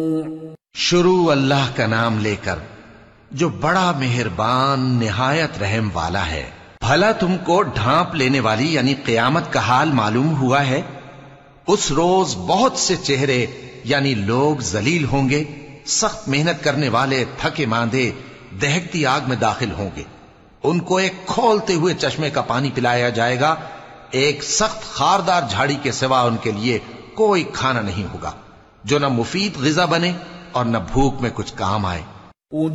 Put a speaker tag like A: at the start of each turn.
A: शुरू अल्लाह का नाम लेकर जो बड़ा मेहरबान निहायत रहम वाला है। भला तुमको ढांप लेने वाली यानी क़यामत का हाल मालूम हुआ है? उस रोज बहुत से चेहरे यानी लोग जलील होंगे, सख्त मेहनत करने वाले थके मांदे दहकती आग में दाखिल होंगे। उनको एक खोलते हुए चश्मे का पानी पिलाया जाएगा। एक सख्त खारदार झाड़ी के सिवा उनके लिए कोई खाना नहीं होगा जो न मुफीद ग़िज़ा बने और न भूख में कुछ काम आए।